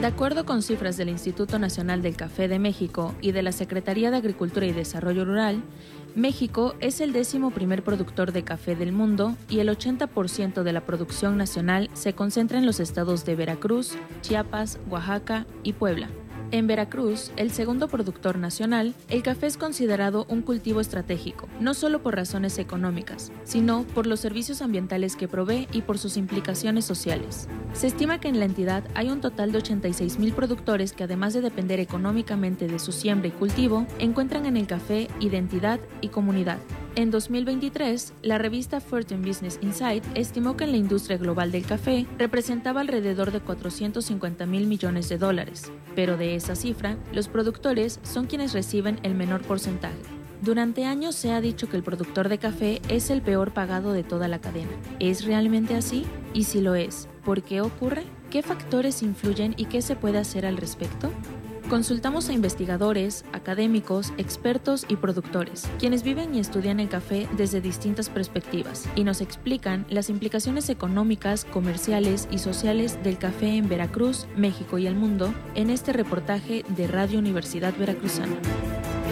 De acuerdo con cifras del Instituto Nacional del Café de México y de la Secretaría de Agricultura y Desarrollo Rural, México es el 11º productor de café del mundo y el 80% de la producción nacional se concentra en los estados de Veracruz, Chiapas, Oaxaca y Puebla. En Veracruz, el segundo productor nacional, el café es considerado un cultivo estratégico, no solo por razones económicas, sino por los servicios ambientales que provee y por sus implicaciones sociales. Se estima que en la entidad hay un total de 86,000 productores que, además de depender económicamente de su siembra y cultivo, encuentran en el café identidad y comunidad. En 2023, la revista Fortune Business Insight estimó que en la industria global del café representaba alrededor de $450,000 millones, pero de esa cifra, los productores son quienes reciben el menor porcentaje. Durante años se ha dicho que el productor de café es el peor pagado de toda la cadena. ¿Es realmente así? Y si lo es, ¿por qué ocurre? ¿Qué factores influyen y qué se puede hacer al respecto? Consultamos a investigadores, académicos, expertos y productores, quienes viven y estudian el café desde distintas perspectivas y nos explican las implicaciones económicas, comerciales y sociales del café en Veracruz, México y el mundo en este reportaje de Radio Universidad Veracruzana.